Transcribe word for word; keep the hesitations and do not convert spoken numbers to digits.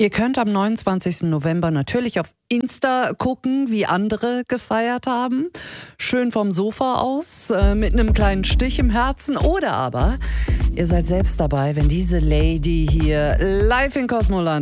Ihr könnt am neunundzwanzigsten November natürlich auf Insta gucken, wie andere gefeiert haben. Schön vom Sofa aus, äh, mit einem kleinen Stich im Herzen. Oder aber ihr seid selbst dabei, wenn diese Lady hier live in Kosmoland